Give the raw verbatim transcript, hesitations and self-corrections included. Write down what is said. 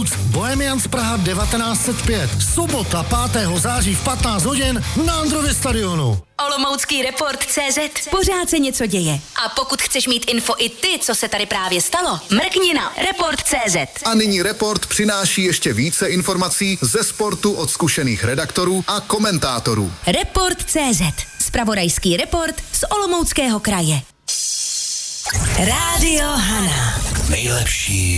Olomouc, Bohemians Praha devatenáct set pět. Sobota pátého září v patnáct hodin na Andrově stadionu. Olomoucký report tečka cé zet. Pořád se něco děje. A pokud chceš mít info i ty, co se tady právě stalo, mrkni na report tečka cé zet. A nyní Report přináší ještě více informací ze sportu od zkušených redaktorů a komentátorů. report tečka cé zet. Zpravodajský report z Olomouckého kraje. Rádio Hana. Nejlepší